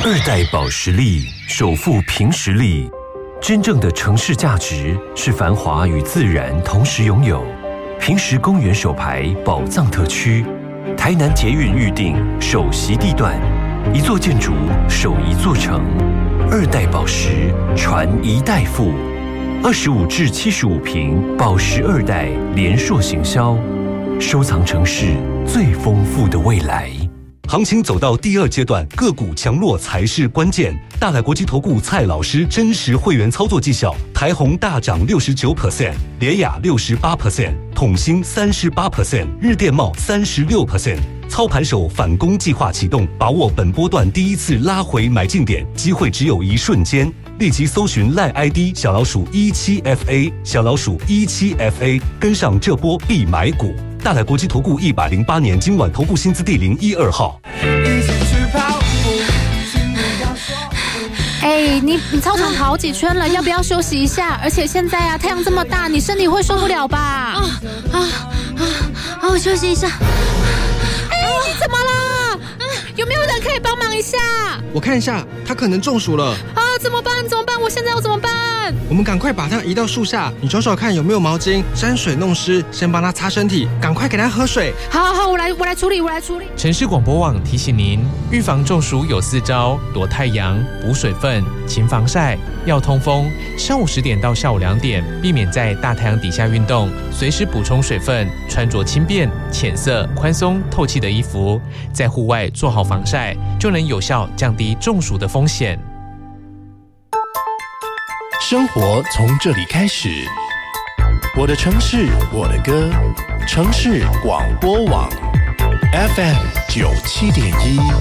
二代保时力首富凭实力，真正的城市价值是繁华与自然同时拥有。平实公园首排宝藏特区，台南捷运预定首席地段，一座建筑守一座城。二代保时传一代富，25至75平保时二代联硕行销，收藏城市最丰富的未来。 行情走到第二阶段，个股强弱才是关键。大来国际投顾蔡老师真实会员操作绩效，台宏大涨69%，联亚68%，统兴38%，日电茂36%。操盘手反攻计划启动，把握本波段第一次拉回买进点，机会只有一瞬间。立即搜寻赖 ID 小老鼠17FA， 小老鼠17FA， 跟上这波必买股。大来国际投顾108年金管投顾新字第012号。 你操场跑几圈了？要不要休息一下？而且现在啊，太阳这么大，你身体会受不了吧？ 我休息一下。 你怎么了？有没有人可以帮忙一下？ 我看一下，他可能中暑了。 怎么办？我现在要怎么办？ 我们赶快把他移到树下，你找找看有没有毛巾，沾水弄湿，先帮他擦身体，赶快给他喝水。 好，我来处理。 城市广播网提醒您，预防中暑有4招：躲太阳、补水分、勤防晒，要通风。上午10点到下午2点，避免在大太阳底下运动，随时补充水分，穿着轻便、浅色、宽松、透气的衣服，在户外做好防晒，就能有效降低中暑的风险。 生活从这里开始，我的城市，我的歌，城市广播网 FM 97.1。